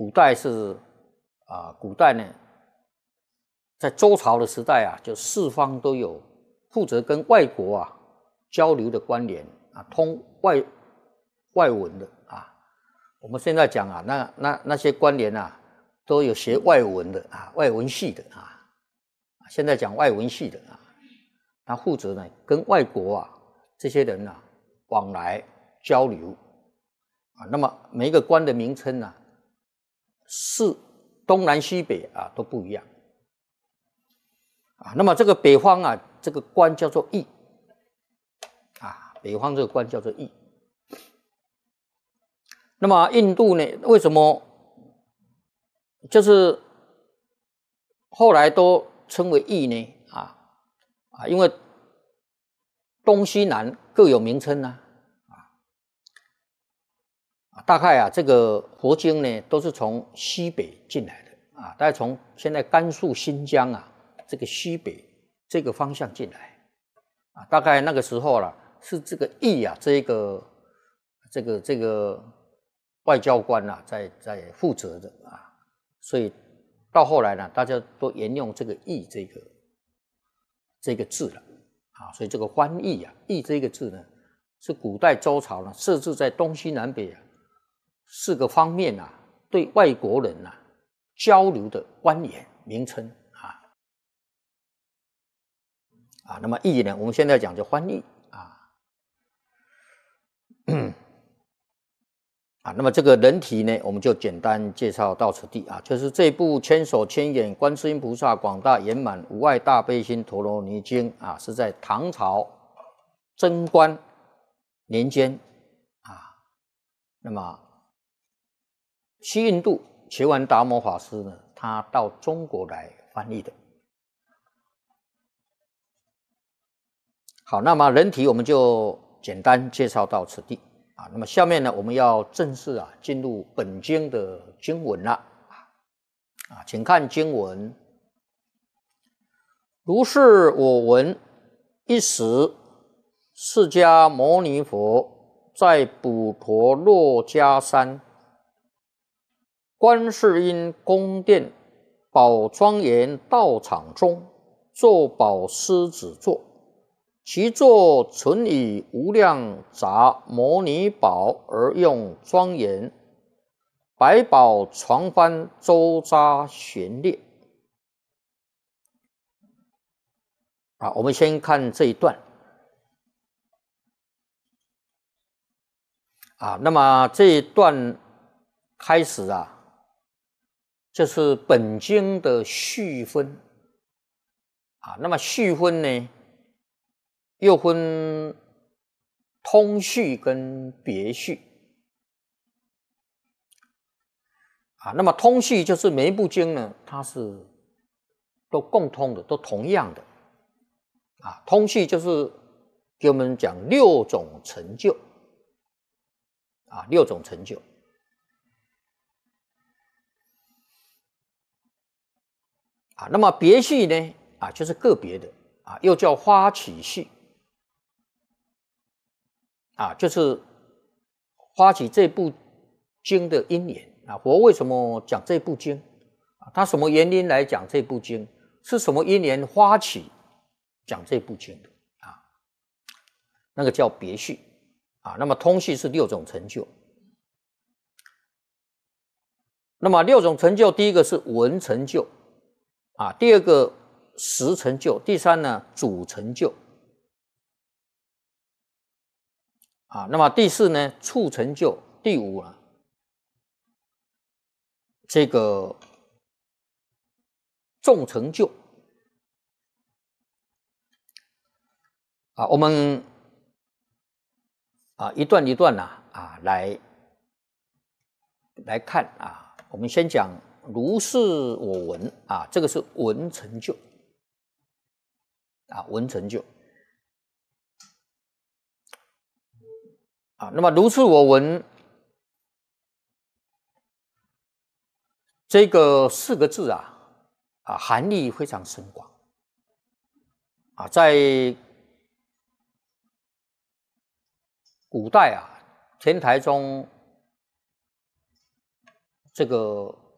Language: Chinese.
古代是古代呢，在周朝的时代就四方都有负责跟外国交流的官员通外文的我们现在讲那些官员都有学外文的外文系的现在讲外文系的他负责呢跟外国这些人往来交流那么每一个官的名称是东南西北都不一样那么这个北方这个官叫做邑北方这个官叫做邑。那么印度呢，为什么就是后来都称为邑呢？因为东西南各有名称大概这个佛经呢都是从西北进来的大概从现在甘肃新疆这个西北这个方向进来大概那个时候是这个邑这个外交官在负责的所以到后来呢大家都沿用这个邑这个字了所以这个翻译邑这个字呢是古代周朝呢设置在东西南北4个方面对外国人交流的官员名称那么译呢我们现在讲就翻译那么这个人体呢我们就简单介绍到此地就是这部千手千眼观世音菩萨广大圆满无碍大悲心陀罗尼经是在唐朝贞观年间那么西印度觉丸达摩法师呢他到中国来翻译的。好，那么人体我们就简单介绍到此地那么下面呢我们要正式进入本经的经文了请看经文。如是我闻，一时释迦牟尼佛在普陀洛迦山观世音宫殿宝庄严道场中作宝狮子座，其座纯以无量杂摩尼宝而用庄严，百宝床幡周匝旋列我们先看这一段那么这一段开始就是本经的序分那么序分呢又分通序跟别序那么通序就是每一部经呢它是都共通的，都同样的通序就是给我们讲6种成就6种成就那么别序呢就是个别的又叫发起序就是发起这部经的因缘佛为什么讲这部经他什么原因来讲这部经，是什么因缘发起讲这部经的那个叫别序那么通序是6种成就。那么6种成就，第一个是闻成就第二个识成就，第三呢主成就那么第四呢处成就，第五呢这个众成就我们一段一段来看我们先讲如是我闻这个是闻成就闻成就那么如是我闻这个4个字含义非常深广在古代天台宗这个